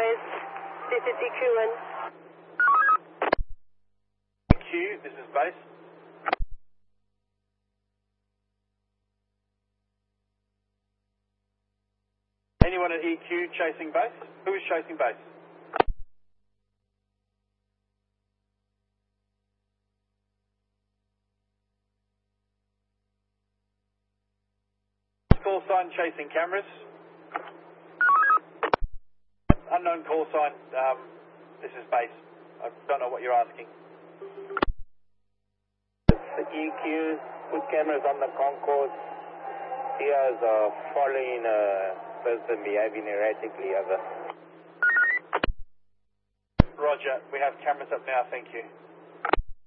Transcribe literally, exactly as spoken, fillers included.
base. This is E Q N. E Q, this is base. Anyone at E Q chasing base? Who is chasing base? Call sign chasing cameras. Unknown call sign, um, this is base. I don't know what you're asking. The E Q, put cameras on the concourse. C Os are following a person behaving erratically. Over. Roger, we have cameras up now, thank you.